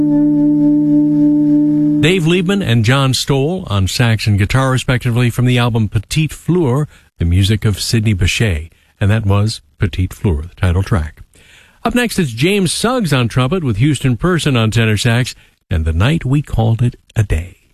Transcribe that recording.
Dave Liebman and John Stoll on sax and guitar, respectively, from the album Petite Fleur, the music of Sidney Bechet. And that was Petite Fleur, the title track. Up next is James Suggs on trumpet with Houston Person on tenor sax, and The Night We Called It a Day.